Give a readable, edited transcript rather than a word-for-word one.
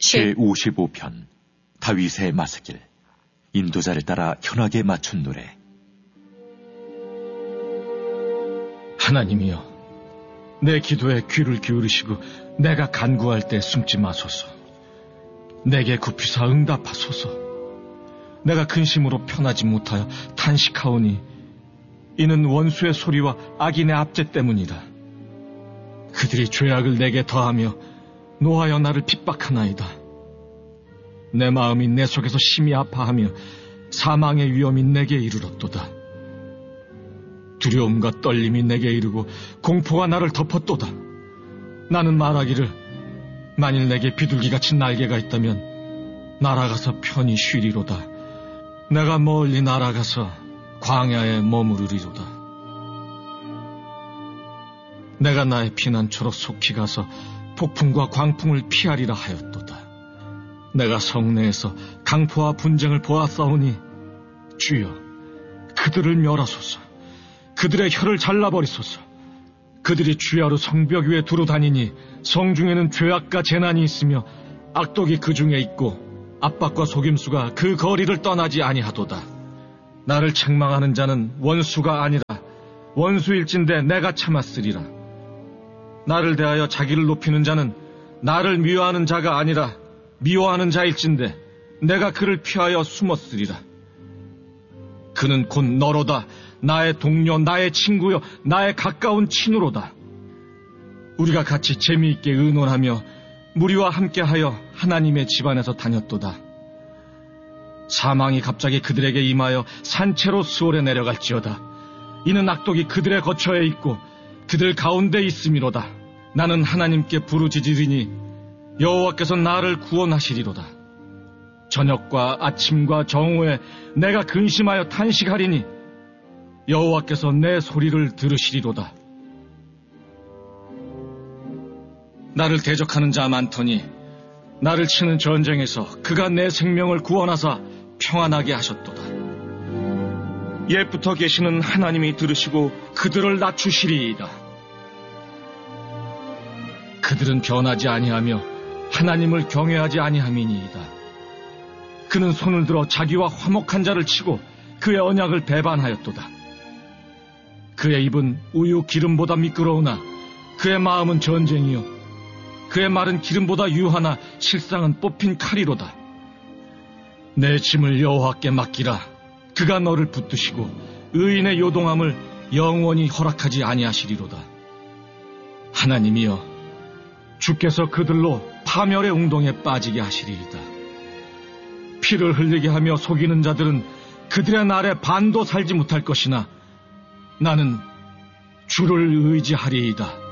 제55편 다윗의 마스길. 인도자를 따라 현악에 맞춘 노래. 하나님이여, 내 기도에 귀를 기울이시고 내가 간구할 때 숨지 마소서. 내게 굽히사 응답하소서. 내가 근심으로 편하지 못하여 탄식하오니 이는 원수의 소리와 악인의 압제 때문이다. 그들이 죄악을 내게 더하며 노하여 나를 핍박하나이다. 내 마음이 내 속에서 심히 아파하며 사망의 위험이 내게 이르렀도다. 두려움과 떨림이 내게 이르고 공포가 나를 덮었도다. 나는 말하기를 만일 내게 비둘기같이 날개가 있다면 날아가서 편히 쉬리로다. 내가 멀리 날아가서 광야에 머무르리로다. 내가 나의 피난처로 속히 가서 폭풍과 광풍을 피하리라 하였도다. 내가 성내에서 강포와 분쟁을 보았사오니 주여, 그들을 멸하소서. 그들의 혀를 잘라버리소서. 그들이 주야로 성벽 위에 두루 다니니 성중에는 죄악과 재난이 있으며 악독이 그 중에 있고 압박과 속임수가 그 거리를 떠나지 아니하도다. 나를 책망하는 자는 원수가 아니라 원수일진데 내가 참았으리라. 나를 대하여 자기를 높이는 자는 나를 미워하는 자가 아니라 미워하는 자일진데 내가 그를 피하여 숨었으리라. 그는 곧 너로다. 나의 동료, 나의 친구여, 나의 가까운 친우로다. 우리가 같이 재미있게 의논하며 무리와 함께하여 하나님의 집안에서 다녔도다. 사망이 갑자기 그들에게 임하여 산채로 수월에 내려갈지어다. 이는 악독이 그들의 거처에 있고 그들 가운데 있음이로다. 나는 하나님께 부르짖으리니 여호와께서 나를 구원하시리로다. 저녁과 아침과 정오에 내가 근심하여 탄식하리니 여호와께서 내 소리를 들으시리로다. 나를 대적하는 자 많더니 나를 치는 전쟁에서 그가 내 생명을 구원하사 평안하게 하셨도다. 옛부터 계시는 하나님이 들으시고 그들을 낮추시리이다. 그들은 변하지 아니하며 하나님을 경외하지 아니함이니이다. 그는 손을 들어 자기와 화목한 자를 치고 그의 언약을 배반하였도다. 그의 입은 우유 기름보다 미끄러우나 그의 마음은 전쟁이요 그의 말은 기름보다 유하나 실상은 뽑힌 칼이로다. 내 짐을 여호와께 맡기라. 그가 너를 붙드시고 의인의 요동함을 영원히 허락하지 아니하시리로다. 하나님이여, 주께서 그들로 파멸의 웅동에 빠지게 하시리이다. 피를 흘리게 하며 속이는 자들은 그들의 날에 반도 살지 못할 것이나 나는 주를 의지하리이다.